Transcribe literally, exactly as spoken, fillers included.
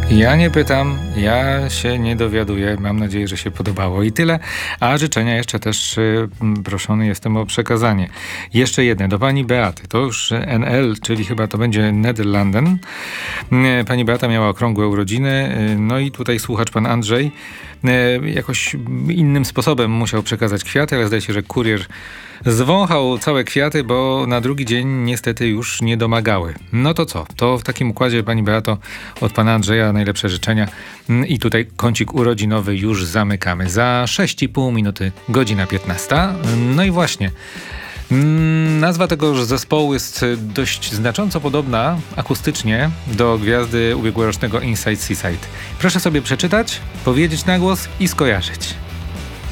Ja nie pytam, ja się nie dowiaduję. Mam nadzieję, że się podobało i tyle. A życzenia jeszcze też y, proszony jestem o przekazanie. Jeszcze jedne, do pani Beaty. To już N L, czyli chyba to będzie Nederlanden. Y, Pani Beata miała okrągłe urodziny. Y, no i tutaj słuchacz pan Andrzej y, jakoś innym sposobem musiał przekazać kwiaty, ale zdaje się, że kurier zwąchał całe kwiaty, bo na drugi dzień niestety już nie domagały. No to co? To w takim układzie, pani Beato, od pana Andrzeja najlepsze życzenia. I tutaj kącik urodzinowy już zamykamy. Za sześć i pół minuty, godzina piętnasta. No i właśnie. Nazwa tego zespołu jest dość znacząco podobna akustycznie do gwiazdy ubiegłorocznego Inside Seaside. Proszę sobie przeczytać, powiedzieć na głos i skojarzyć.